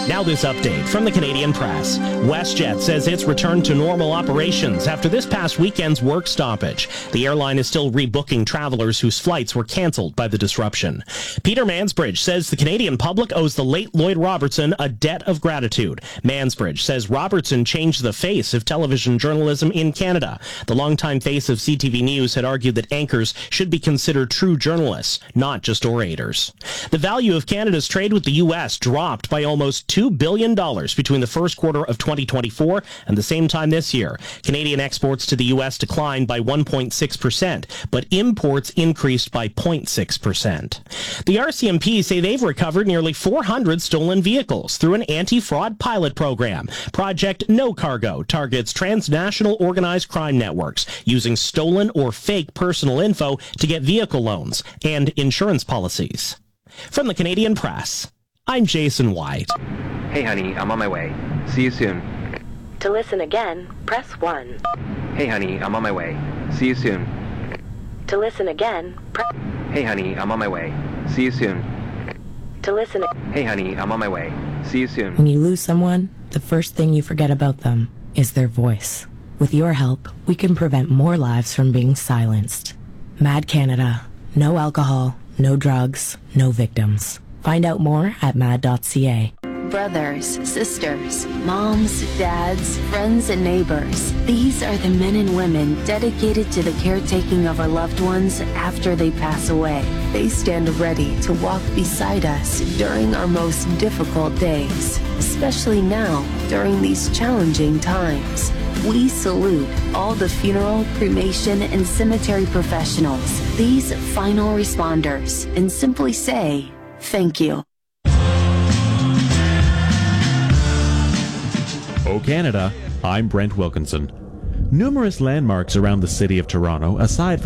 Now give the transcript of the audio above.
Now this update from the Canadian Press. WestJet says it's returned to normal operations after this past weekend's work stoppage. The airline is still rebooking travelers whose flights were canceled by the disruption. Peter Mansbridge says the Canadian public owes the late Lloyd Robertson a debt of gratitude. Mansbridge says Robertson changed the face of television journalism in Canada. The longtime face of CTV News had argued that anchors should be considered true journalists, not just orators. The value of Canada's trade with the U.S. dropped by almost $2 billion between the first quarter of 2024 and the same time this year. Canadian exports to the U.S. declined by 1.6%, but imports increased by 0.6%. The RCMP say they've recovered nearly 400 stolen vehicles through an anti-fraud pilot program. Project No Cargo targets transnational organized crime networks using stolen or fake personal info to get vehicle loans and insurance policies. From the Canadian Press, I'm Jason White. Hey honey, I'm on my way. See you soon. To listen again, press 1. Hey honey, I'm on my way. See you soon. To listen again, press... Hey honey, I'm on my way. See you soon. To listen... Hey honey, I'm on my way. See you soon. When you lose someone, the first thing you forget about them is their voice. With your help, we can prevent more lives from being silenced. Mad Canada. No alcohol, no drugs, no victims. Find out more at mad.ca. Brothers, sisters, moms, dads, friends, and neighbors. These are the men and women dedicated to the caretaking of our loved ones after they pass away. They stand ready to walk beside us during our most difficult days, especially now during these challenging times. We salute all the funeral, cremation, and cemetery professionals, these final responders, and simply say, thank you. Oh Canada, I'm Brent Wilkinson. Numerous landmarks around the city of Toronto, aside from